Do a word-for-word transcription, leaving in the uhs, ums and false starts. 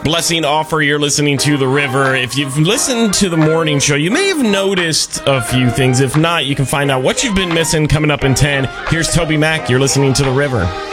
Blessing offer, you're listening to The River. If you've listened to the morning show, you may have noticed a few things. If not, you can find out what you've been missing coming up in ten. Here's Toby Mac, you're listening to The River.